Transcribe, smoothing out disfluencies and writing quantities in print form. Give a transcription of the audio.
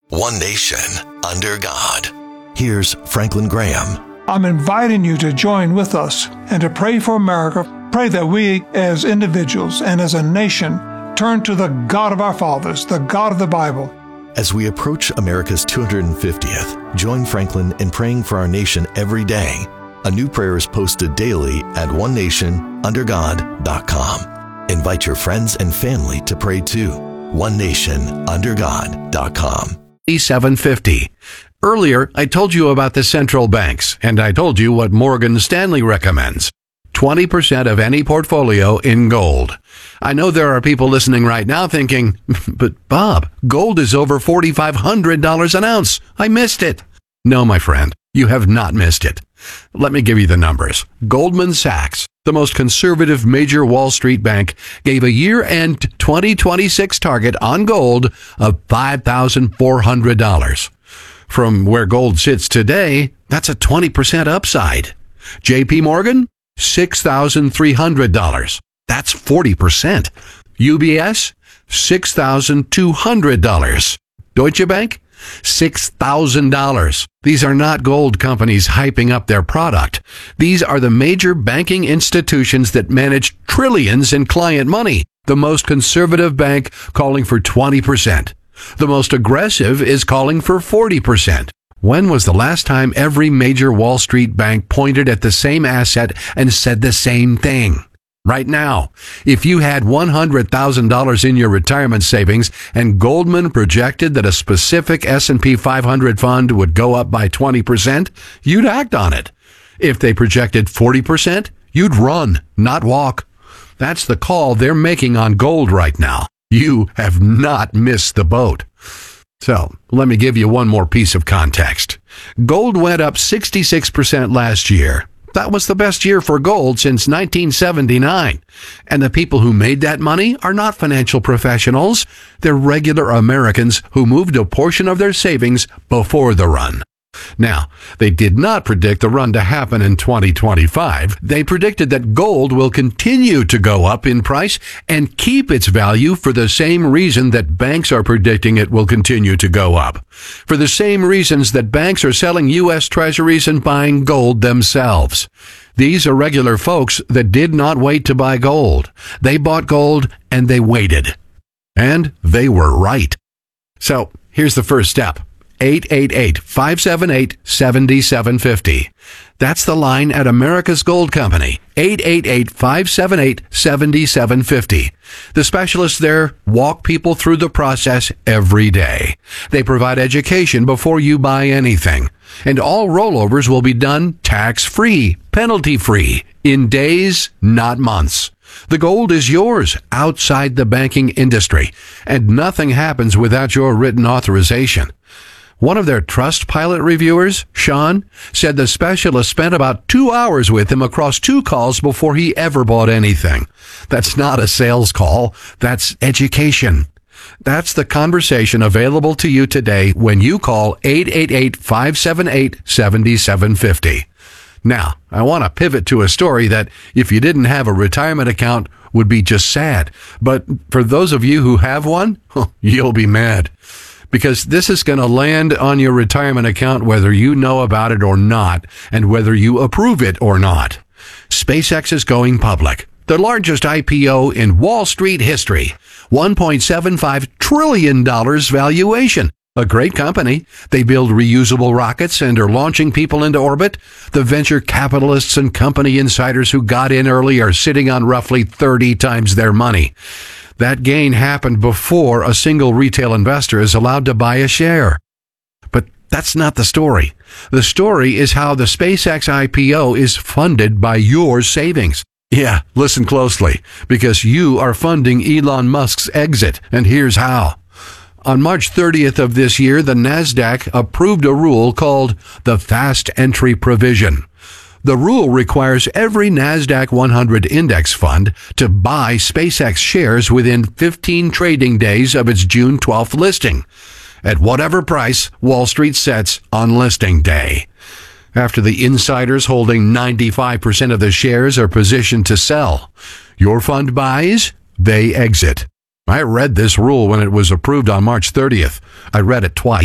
One nation, under God. Here's Franklin Graham. I'm inviting you to join with us and to pray for America. Pray that we as individuals and as a nation turn to the God of our fathers, the God of the Bible. As we approach America's 250th, join Franklin in praying for our nation every day. A new prayer is posted daily at onenationundergod.com. Invite your friends and family to pray too. onenationundergod.com. 750. Earlier, I told you about the central banks, and I told you what Morgan Stanley recommends. 20% of any portfolio in gold. I know there are people listening right now thinking, but Bob, gold is over $4,500 an ounce. I missed it. No, my friend, you have not missed it. Let me give you the numbers. Goldman Sachs, the most conservative major Wall Street bank, gave a year-end 2026 target on gold of $5,400. From where gold sits today, that's a 20% upside. JP Morgan, $6,300. That's 40%. UBS, $6,200. Deutsche Bank, $6,000. These are not gold companies hyping up their product. These are the major banking institutions that manage trillions in client money. The most conservative bank calling for 20%. The most aggressive is calling for 40%. When was the last time every major Wall Street bank pointed at the same asset and said the same thing? Right now, if you had $100,000 in your retirement savings and Goldman projected that a specific S&P 500 fund would go up by 20%, you'd act on it. If they projected 40%, you'd run, not walk. That's the call they're making on gold right now. You have not missed the boat. So, let me give you one more piece of context. Gold went up 66% last year. That was the best year for gold since 1979. And the people who made that money are not financial professionals. They're regular Americans who moved a portion of their savings before the run. Now, they did not predict the run to happen in 2025. They predicted that gold will continue to go up in price and keep its value for the same reason that banks are predicting it will continue to go up. For the same reasons that banks are selling U.S. Treasuries and buying gold themselves. These are regular folks that did not wait to buy gold. They bought gold and they waited. And they were right. So, here's the first step. 888-578-7750. That's the line at America's Gold Company. 888-578-7750. The specialists there walk people through the process every day. They provide education before you buy anything. And all rollovers will be done tax-free, penalty-free, in days, not months. The gold is yours outside the banking industry, and nothing happens without your written authorization. One of their Trustpilot reviewers, Sean, said the specialist spent about 2 hours with him across 2 calls before he ever bought anything. That's not a sales call. That's education. That's the conversation available to you today when you call 888-578-7750. Now, I want to pivot to a story that, if you didn't have a retirement account, would be just sad. But for those of you who have one, you'll be mad. Because this is going to land on your retirement account whether you know about it or not, and whether you approve it or not. SpaceX is going public. The largest IPO in Wall Street history. $1.75 trillion valuation. A great company. They build reusable rockets and are launching people into orbit. The venture capitalists and company insiders who got in early are sitting on roughly 30 times their money. That gain happened before a single retail investor is allowed to buy a share. But that's not the story. The story is how the SpaceX IPO is funded by your savings. Yeah, listen closely, because you are funding Elon Musk's exit, and here's how. On March 30th of this year, the NASDAQ approved a rule called the Fast Entry Provision. The rule requires every NASDAQ 100 index fund to buy SpaceX shares within 15 trading days of its June 12th listing, at whatever price Wall Street sets on listing day. After the insiders holding 95% of the shares are positioned to sell, your fund buys, they exit. I read this rule when it was approved on March 30th. I read it twice.